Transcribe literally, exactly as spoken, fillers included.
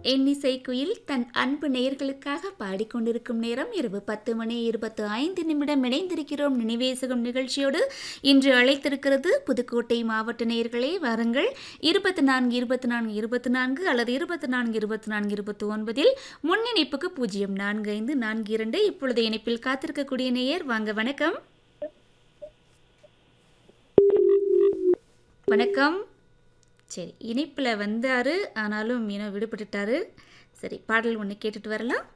எண்ணிசைக்குயில் தன் அன்பு நேயர்களுக்காக பாடிக்கொண்டிருக்கும் நேரம் இரவு பத்து மணி இருபத்து ஐந்து நிமிடம் இணைந்திருக்கிறோம் நினைவேசகம் நிகழ்ச்சியோடு. இன்று அழைத்திருக்கிறது புதுக்கோட்டை மாவட்ட நேயர்களே. வாருங்கள், இருபத்தி நான்கு இருபத்தி நான்கு இருபத்தி நான்கு அல்லது இருபத்தி நான்கு இருபத்தி நான்கு இருபத்தி ஒன்பதில் முன் இணைப்புக்கு பூஜ்ஜியம் நான்கு ஐந்து நான்கு இரண்டு. இப்பொழுது இணைப்பில் காத்திருக்கக்கூடிய நேயர், வாங்க. வணக்கம். வணக்கம். சரி, இணைப்பில் வந்தார், ஆனாலும் இன்னும் விடுபட்டுட்டாரு. சரி, பாடல் ஒன்று கேட்டுட்டு வரலாம்.